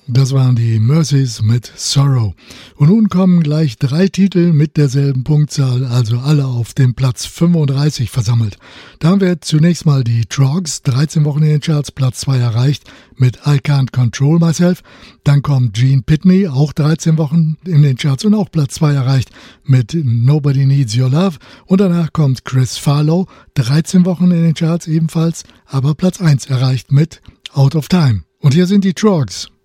Das waren die Mercies mit Sorrow. Und nun kommen gleich 3 Titel mit derselben Punktzahl, also alle auf dem Platz 35 versammelt. Da haben wir zunächst mal die Troggs, 13 Wochen in den Charts, Platz 2 erreicht mit I Can't Control Myself. Dann kommt Gene Pitney, auch 13 Wochen in den Charts und auch Platz 2 erreicht mit Nobody Needs Your Love. Und danach kommt Chris Farlow, 13 Wochen in den Charts ebenfalls, aber Platz 1 erreicht mit Out of Time. Und hier sind die Troggs.